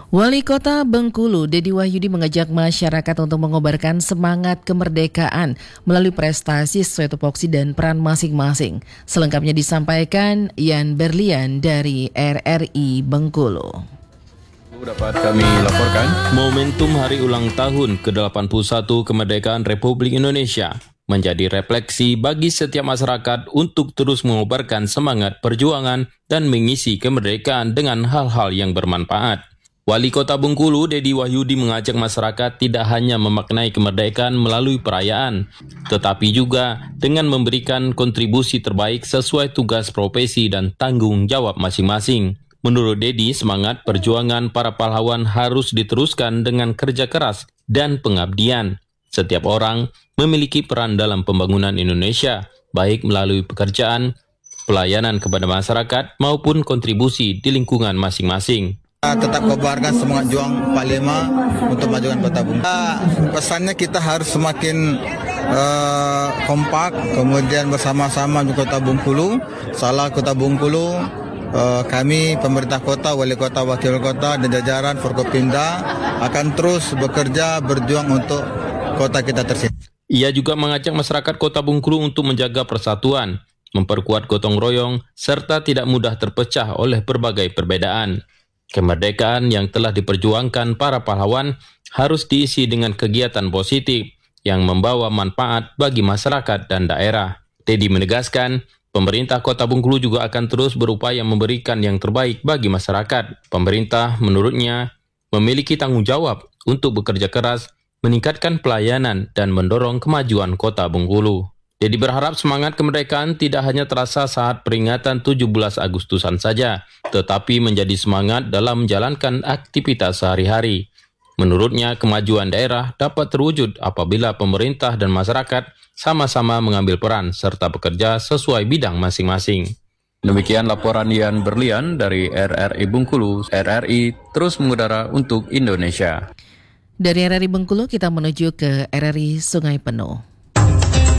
Wali Kota Bengkulu, Dedi Wahyudi mengajak masyarakat untuk mengobarkan semangat kemerdekaan melalui prestasi sesuai tupoksi dan peran masing-masing. Selengkapnya disampaikan Yan Berlian dari RRI Bengkulu. Dapat kami laporkan, momentum hari ulang tahun ke-81 kemerdekaan Republik Indonesia menjadi refleksi bagi setiap masyarakat untuk terus mengobarkan semangat perjuangan dan mengisi kemerdekaan dengan hal-hal yang bermanfaat. Wali Kota Bengkulu, Dedi Wahyudi mengajak masyarakat tidak hanya memaknai kemerdekaan melalui perayaan, tetapi juga dengan memberikan kontribusi terbaik sesuai tugas profesi dan tanggung jawab masing-masing. Menurut Dedi, semangat perjuangan para pahlawan harus diteruskan dengan kerja keras dan pengabdian. Setiap orang memiliki peran dalam pembangunan Indonesia, baik melalui pekerjaan, pelayanan kepada masyarakat, maupun kontribusi di lingkungan masing-masing. Tetap kobarkan semangat juang Panglima untuk majukan Kota Bengkulu. Pesannya kita harus semakin kompak, kemudian bersama-sama di Kota Bengkulu. Salah Kota Bengkulu, kami pemerintah kota, wali kota, wakil kota, dan jajaran Forkopimda akan terus bekerja berjuang untuk kota kita tercinta. Ia juga mengajak masyarakat Kota Bengkulu untuk menjaga persatuan, memperkuat gotong royong, serta tidak mudah terpecah oleh berbagai perbedaan. Kemerdekaan yang telah diperjuangkan para pahlawan harus diisi dengan kegiatan positif yang membawa manfaat bagi masyarakat dan daerah. Dedi menegaskan, pemerintah Kota Bengkulu juga akan terus berupaya memberikan yang terbaik bagi masyarakat. Pemerintah, menurutnya, memiliki tanggung jawab untuk bekerja keras, meningkatkan pelayanan, dan mendorong kemajuan Kota Bengkulu. Dedi berharap semangat kemerdekaan tidak hanya terasa saat peringatan 17 Agustusan saja, tetapi menjadi semangat dalam menjalankan aktivitas sehari-hari. Menurutnya, kemajuan daerah dapat terwujud apabila pemerintah dan masyarakat sama-sama mengambil peran serta bekerja sesuai bidang masing-masing. Demikian laporan Yan Berlian dari RRI Bengkulu. RRI terus mengudara untuk Indonesia. Dari RRI Bengkulu kita menuju ke RRI Sungai Penuh.